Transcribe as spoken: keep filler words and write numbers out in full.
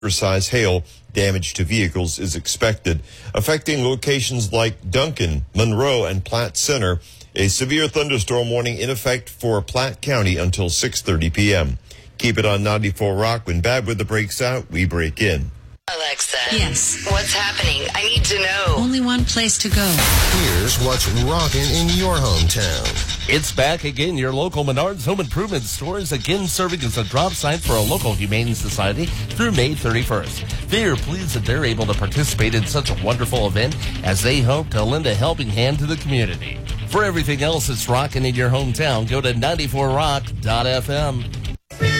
size hail damage to vehicles is expected, affecting locations like Duncan, Monroe, and Platte Center. A severe thunderstorm warning in effect for Platte County until six thirty p.m. Keep it on ninety-four Rock. When bad weather breaks out, we break in. Alexa. Yes. What's happening? I need to know. Only one place to go. Here's what's rocking in your hometown. It's back again. Your local Menards Home Improvement store is again serving as a drop site for a local humane society through May thirty-first. They are pleased that they're able to participate in such a wonderful event as they hope to lend a helping hand to the community. For everything else that's rocking in your hometown, go to ninety-four rock dot f m.